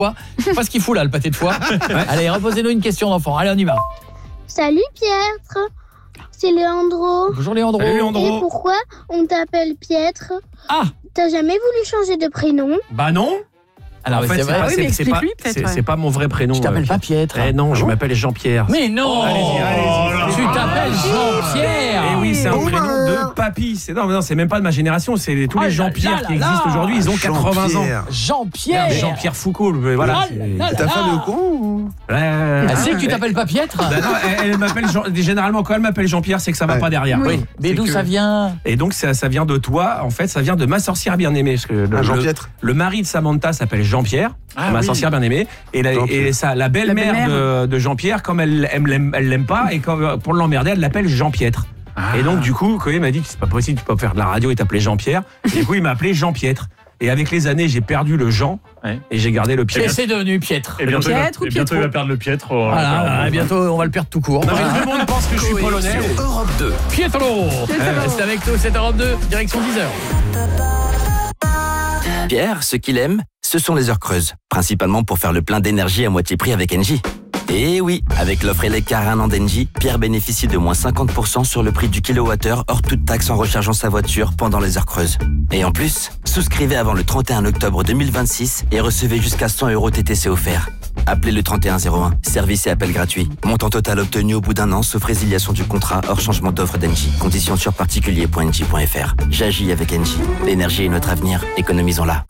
foie. Je sais pas ce qu'il fout là, le pâté de foie. Allez, reposez-nous une question d'enfant. Allez, on y va. Salut Pietre, c'est Léandro. Bonjour Léandro. Salut, Léandro. Et pourquoi on t'appelle Pietre? Ah, T'as jamais voulu changer de prénom? Bah non. alors En fait, c'est vrai. oui, mais explique-lui, peut-être, ouais. c'est pas mon vrai prénom. Tu t'appelles pas Pietre. Non, je m'appelle Jean-Pierre. Mais non. Allez-y. Tu t'appelles Jean-Pierre. Et oui, c'est un prénom de papy. Non, c'est même pas de ma génération, c'est tous Oh les là Jean-Pierre là qui là existent aujourd'hui, ils ont 80 ans. Jean-Pierre. Jean-Pierre Foucault, voilà. Oh là là Ta là. femme est au courant ou... Elle sait que tu t'appelles pas Pietre. Bah non, elle m'appelle généralement quand elle m'appelle Jean-Pierre, c'est que ça va pas derrière. Oui, mais C'est d'où que- ça vient? Et donc ça vient de toi, en fait, ça vient de ma sorcière bien-aimée. Parce que Jean-Pierre. le mari de Samantha s'appelle Jean-Pierre, ma sorcière bien-aimée, et la belle-mère de Jean-Pierre, comme elle l'aime pas, et pour l'emmerder, elle l'appelle Jean-Pierre. Et donc du coup, Coé m'a dit que c'est pas possible, tu peux pas faire de la radio et t'appeler Jean-Pierre. Et du coup, il m'a appelé Jean-Pierre. Et avec les années, j'ai perdu le Jean et j'ai gardé le Et Pierre. c'est devenu Pietre. Et bientôt, Pietre ou bientôt il va Pietro perdre le Pietro. Voilà, et bientôt on va le perdre tout court. Non, mais tout le monde pense que je suis polonais. Europe 2. Pietro. C'est avec nous, c'est Europe 2, direction 10h. Pierre, ce qu'il aime, ce sont les heures creuses. Principalement pour faire le plein d'énergie à moitié prix avec Engie. Et oui, avec l'offre Elecar 1 an d'Engie, Pierre bénéficie de moins 50% sur le prix du kilowattheure hors toute taxe en rechargeant sa voiture pendant les heures creuses. Et en plus, souscrivez avant le 31 octobre 2026 et recevez jusqu'à 100 € TTC offerts. Appelez le 3101, service et appel gratuit. Montant total obtenu au bout d'un an, sauf résiliation du contrat hors changement d'offre d'Engie. Conditions sur particulier.engie.fr. J'agis avec Engie. L'énergie est notre avenir, économisons-la.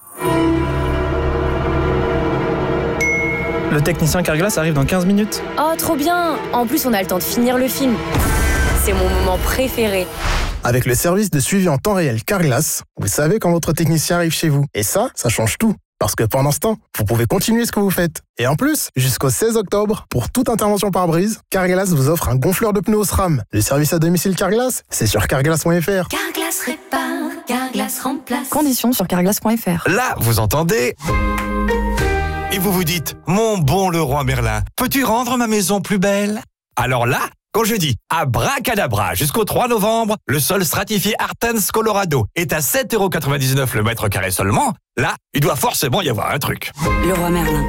Le technicien Carglass arrive dans 15 minutes. Oh, trop bien! En plus, on a le temps de finir le film. C'est mon moment préféré. Avec le service de suivi en temps réel Carglass, vous savez quand votre technicien arrive chez vous. Et ça change tout. Parce que pendant ce temps, vous pouvez continuer ce que vous faites. Et en plus, jusqu'au 16 octobre, pour toute intervention par brise, Carglass vous offre un gonfleur de pneus au SRAM. Le service à domicile Carglass, c'est sur carglass.fr. Carglass répare, Carglass remplace. Conditions sur carglass.fr. Là, vous entendez ? Et vous vous dites, mon bon Leroy Merlin, peux-tu rendre ma maison plus belle ? Alors là, quand je dis abracadabra jusqu'au 3 novembre, le sol stratifié Artens Colorado est à 7,99 € le mètre carré seulement, là, il doit forcément y avoir un truc. Leroy Merlin.